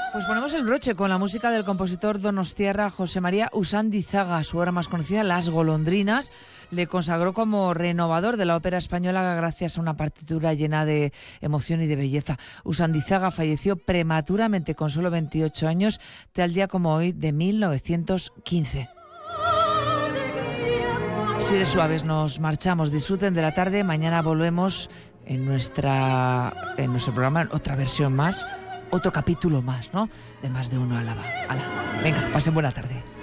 Pues ponemos el broche con la música del compositor donostiarra José María Usandizaga. Su obra más conocida, Las golondrinas, le consagró como renovador de la ópera española gracias a una partitura llena de emoción y de belleza. Usandizaga falleció prematuramente con solo 28 años, tal día como hoy de 1915. Así de suaves nos marchamos. Disfruten de la tarde. Mañana volvemos en nuestro programa, en otra versión más. Otro capítulo más, ¿no? De Más de Uno Álava. Venga, pasen buena tarde.